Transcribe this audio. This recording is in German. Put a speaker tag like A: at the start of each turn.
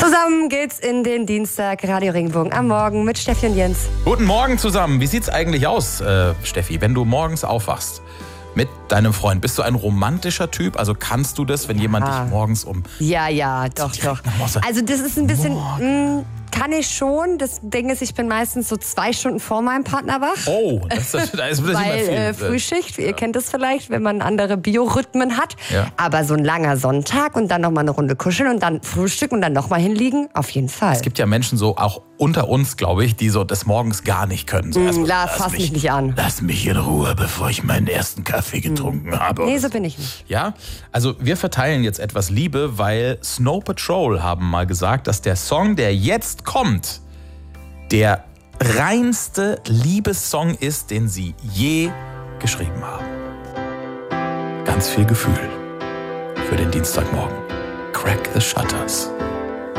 A: Zusammen geht's in den Dienstag Radio Regenbogen am Morgen mit Steffi und Jens.
B: Guten Morgen zusammen. Wie sieht's eigentlich aus, Steffi, wenn du morgens aufwachst mit deinem Freund? Bist du ein romantischer Typ? Also kannst du das, wenn jemand dich morgens
A: Ja, doch. Also das ist ein bisschen... Kann ich schon. Das Ding ist, ich bin meistens so 2 Stunden vor meinem Partner wach.
B: Oh, da ist nicht mehr
A: Weil
B: viel.
A: Frühschicht, ihr kennt das vielleicht, wenn man andere Biorhythmen hat.
B: Ja.
A: Aber so ein langer Sonntag und dann nochmal eine Runde kuscheln und dann frühstücken und dann nochmal hinliegen, auf jeden Fall.
B: Es gibt ja Menschen so, auch unter uns, glaube ich, die so des Morgens gar nicht können. So
A: Fass mich nicht an.
B: Lass mich in Ruhe, bevor ich meinen ersten Kaffee getrunken habe.
A: Nee, so bin ich nicht.
B: Ja, also wir verteilen jetzt etwas Liebe, weil Snow Patrol haben mal gesagt, dass der Song, der jetzt kommt, der reinste Liebessong ist, den sie je geschrieben haben. Ganz viel Gefühl für den Dienstagmorgen. Crack the Shutters.